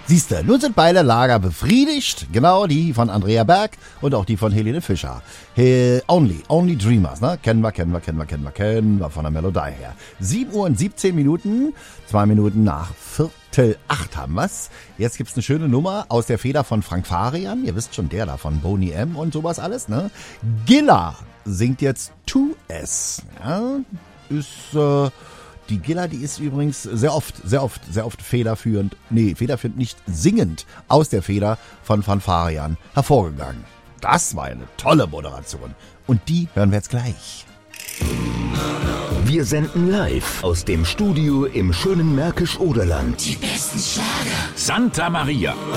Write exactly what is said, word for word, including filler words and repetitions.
Siehste, nun sind beide Lager befriedigt. Genau, die von Andrea Berg und auch die von Helene Fischer. He, only, Only Dreamers, ne? Kennen wir, kennen wir, kennen wir, kennen wir, kennen wir von der Melodie her. sieben Uhr und siebzehn Minuten, zwei Minuten nach Viertel acht haben wir's. Jetzt gibt's eine schöne Nummer aus der Feder von Frank Farian. Ihr wisst schon, der da von Boney M. und sowas alles, ne? Gilla singt jetzt two S. Ja, ist, äh, die Gilla, die ist übrigens sehr oft, sehr oft, sehr oft federführend, nee, federführend nicht singend aus der Feder von Frank Farian hervorgegangen. Das war eine tolle Moderation. Und die hören wir jetzt gleich. Wir senden live aus dem Studio im schönen Märkisch-Oderland. Die besten Schlager. Santa Maria.